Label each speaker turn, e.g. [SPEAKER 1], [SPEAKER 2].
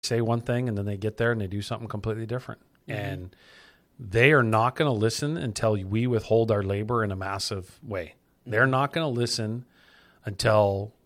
[SPEAKER 1] say one thing and then they get there and they do something completely different. And they are not going to listen until we withhold our labor in a massive way. They're not going to listen until